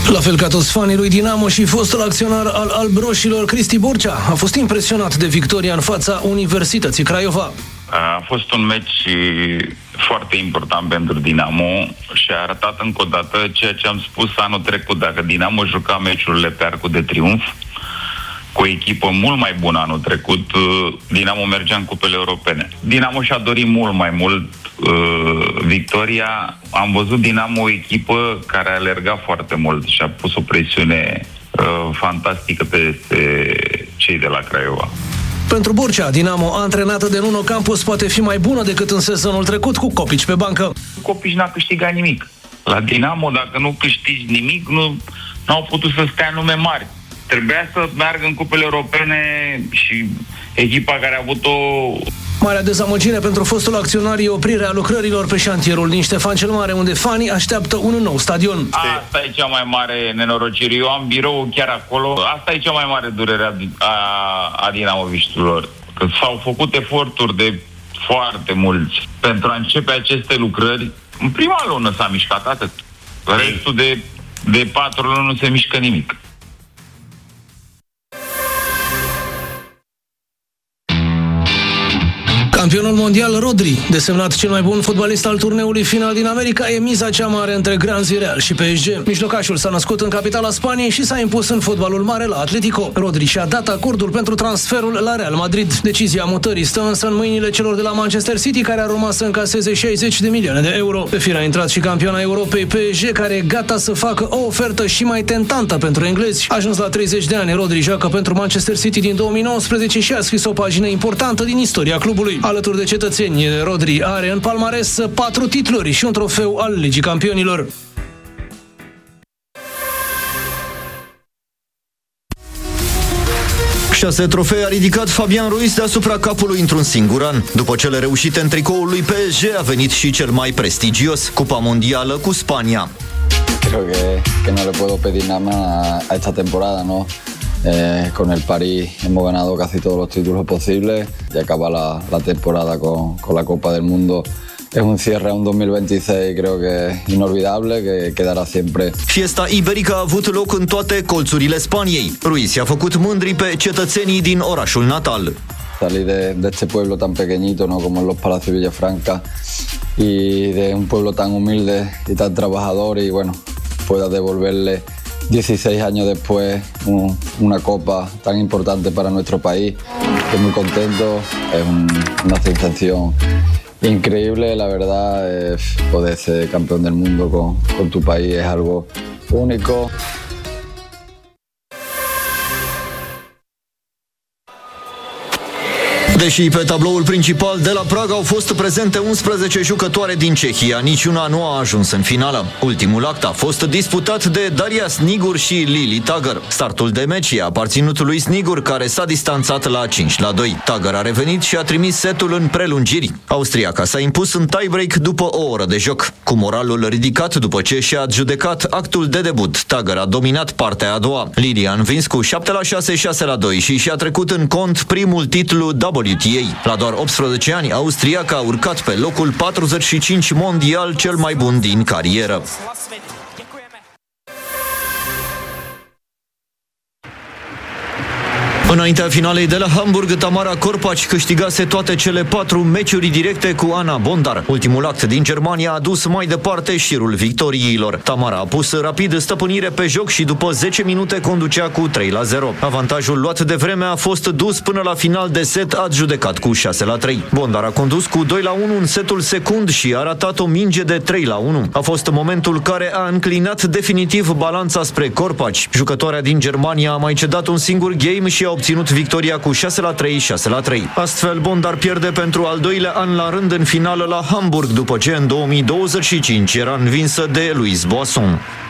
La fel ca toți fanii lui Dinamo și fostul acționar al albroșilor, Cristi Borcea a fost impresionat de victoria în fața Universității Craiova. A fost un meci foarte important pentru Dinamo și a arătat încă o dată ceea ce am spus anul trecut. Dacă Dinamo juca meciurile pe arcul de triumf, cu o echipă mult mai bună anul trecut, Dinamo mergea în cupele europene. Dinamo și-a dorit mult mai mult victoria. Am văzut Dinamo o echipă care a alergat foarte mult și a pus o presiune fantastică peste cei de la Craiova. Pentru Borcea, Dinamo, antrenată de Nuno Campos, poate fi mai bună decât în sezonul trecut, cu Copici pe bancă. Copici n-a câștigat nimic. La Dinamo, dacă nu câștigi nimic, nu au putut să stea nume mari. Trebuia să meargă în cupele europene și echipa care a avut o... Marea dezamăgire pentru fostul acționar e oprirea lucrărilor pe șantierul din Ștefan cel Mare, unde fanii așteaptă un nou stadion. Asta e cea mai mare nenorocire. Eu am birou chiar acolo. Asta e cea mai mare durere a dinamoviștilor. Că s-au făcut eforturi de foarte mulți pentru a începe aceste lucrări. În prima lună s-a mișcat atât. Restul de 4 luni nu se mișcă nimic. Campionul mondial Rodri, desemnat cel mai bun fotbalist al turneului final din America, e miza cea mare între Granzi, Real și PSG. Mijlocașul s-a născut în capitala Spaniei și s-a impus în fotbalul mare la Atletico. Rodri și-a dat acordul pentru transferul la Real Madrid. Decizia mutării stă însă în mâinile celor de la Manchester City, care ar urma să încaseze 60 de milioane de euro. Pe fir a intrat și campioana Europei PSG, care e gata să facă o ofertă și mai tentantă pentru englezi. Ajuns la 30 de ani, Rodri joacă pentru Manchester City din 2019 și a scris o pagină importantă din istoria clubului. Alături de cetățeni, Rodri are în palmares 4 titluri și un trofeu al Ligii Campionilor. Șase trofee a ridicat Fabian Ruiz deasupra capului într-un singur an. După cele reușite în tricoul lui PSG, a venit și cel mai prestigios, Cupa Mondială cu Spania. Creo que no le puedo pedir nada más a esta temporada, ¿no? Con el París hemos ganado casi todos los títulos posibles y acaba la temporada con la Copa del Mundo. Es un cierre a un 2026, creo que inolvidable, que quedará siempre. Fiesta Iberica a avut loc în toate colțurile Spaniei. Ruiz i-a făcut mândri pe cetățenii din orașul natal. Salir de este pueblo tan pequeñito, ¿no? Como en Los Palacios Villafranca, y de un pueblo tan humilde y tan trabajador, y bueno, pueda devolverle 16 años después una copa tan importante para nuestro país. Estoy muy contento, es una sensación increíble, la verdad. Poder ser campeón del mundo con tu país es algo único. Deși pe tabloul principal de la Praga au fost prezente 11 jucătoare din Cehia, niciuna nu a ajuns în finală. Ultimul act a fost disputat de Daria Snigur și Lili Tagăr. Startul de meci a aparținut lui Snigur, care s-a distanțat la 5-2. Tagăr a revenit și a trimis setul în prelungiri. Austriaca s-a impus în tie-break după o oră de joc. Cu moralul ridicat după ce și-a adjudecat actul de debut, Tagăr a dominat partea a doua. Lili a învins cu 7-6, 6-2 și și-a trecut în cont primul titlu WTA. La doar 18 ani, austriaca a urcat pe locul 45 mondial, cel mai bun din carieră. Înaintea finalei de la Hamburg, Tamara Korpac câștigase toate cele 4 meciuri directe cu Ana Bondar. Ultimul act din Germania a dus mai departe șirul victoriilor. Tamara a pus rapid stăpânire pe joc și după 10 minute conducea cu 3-0. Avantajul luat de vreme a fost dus până la final de set, adjudecat cu 6-3. Bondar a condus cu 2-1 în setul secund și a ratat o minge de 3-1. A fost momentul care a înclinat definitiv balanța spre Korpac. Jucătoarea din Germania a mai cedat un singur game și a obținut victoria cu 6-3, 6-3. Astfel, Bondar pierde pentru al doilea an la rând în finală la Hamburg, după ce în 2025 era învinsă de Louise Boisson.